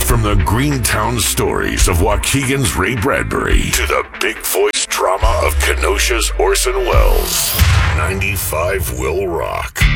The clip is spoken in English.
From the Greentown stories of Waukegan's Ray Bradbury to the big voice drama of Kenosha's Orson Welles, 95 will rock.